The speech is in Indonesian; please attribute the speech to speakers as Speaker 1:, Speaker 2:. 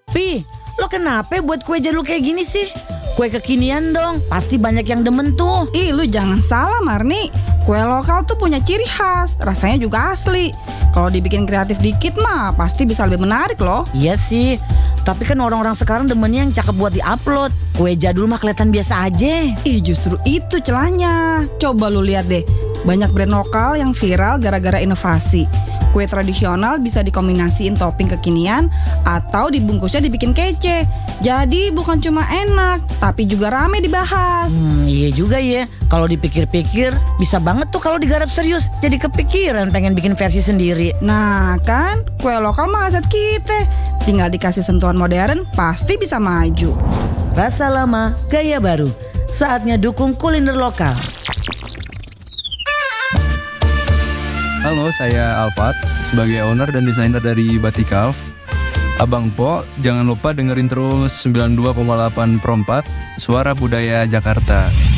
Speaker 1: Pi, lo kenapa buat kue jadul kayak gini sih? Kue kekinian dong, pasti banyak yang demen tuh.
Speaker 2: Ih, lu jangan salah Marni. Kue lokal tuh punya ciri khas, rasanya juga asli. Kalau dibikin kreatif dikit mah pasti bisa lebih menarik loh.
Speaker 1: Iya sih, tapi kan orang-orang sekarang demennya yang cakep buat diupload. Kue jadul mah kelihatan biasa aja.
Speaker 2: Ih, justru itu celahnya. Coba lu lihat deh, banyak brand lokal yang viral gara-gara inovasi. Kue tradisional bisa dikombinasiin topping kekinian atau dibungkusnya dibikin kece. Jadi bukan cuma enak, tapi juga rame dibahas.
Speaker 1: Iya juga ya. Kalau dipikir-pikir bisa banget tuh kalau digarap serius. Jadi kepikiran pengen bikin versi sendiri.
Speaker 2: Nah kan, kue lokal mah aset kita. Tinggal dikasih sentuhan modern, pasti bisa maju.
Speaker 1: Rasa lama, gaya baru. Saatnya dukung kuliner lokal.
Speaker 3: Halo, saya Alfat, sebagai owner dan desainer dari Batik Alf. Abang Po, jangan lupa dengerin terus 92,8 Pro 4, Suara Budaya Jakarta.